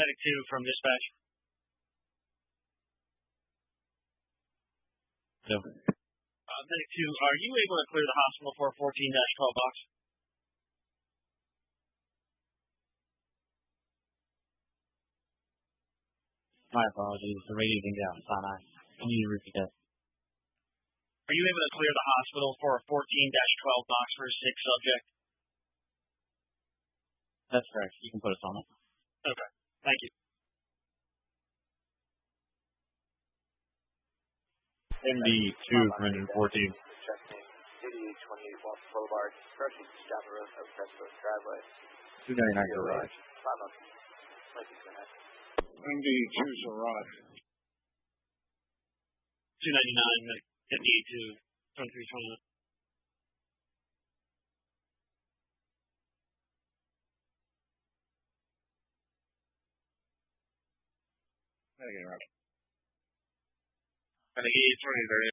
Medic 2 from dispatch. So, Medic 2, are you able to clear the hospital for a 14-12 box? my apologies. The radio didn't get out in Sinai. Can you repeat that? Are you able to clear the hospital for a 14-12 box for a sick subject? That's correct. You can put us on it. Okay. Thank you. MD2 from engine 14. 8828 West Boulevard, approaching Scarborough of Crestwood Driveway. 299 garage. 5 up. Thank you, Connect. MD2's arrived. 299, Medic 58 to 2321. Medic interrupt. Medic 820,